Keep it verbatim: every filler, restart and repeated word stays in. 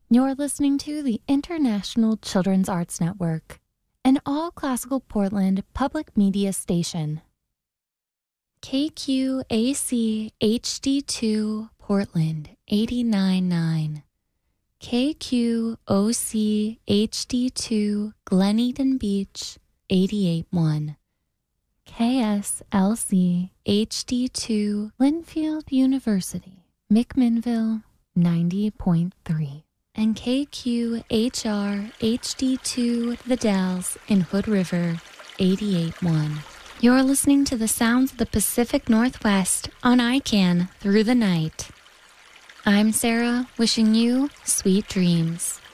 You're listening to the International Children's Arts Network, an all-classical Portland public media station. K Q A C H D two Portland eighty-nine point nine. K Q O C H D two Glen Eden Beach eighty-eight point one. K S L C H D two Linfield University, McMinnville ninety point three. And K Q H R H D two The Dalles in Hood River eighty-eight point one. You're listening to the sounds of the Pacific Northwest on I C A N Through the Night. I'm Sarah, wishing you sweet dreams.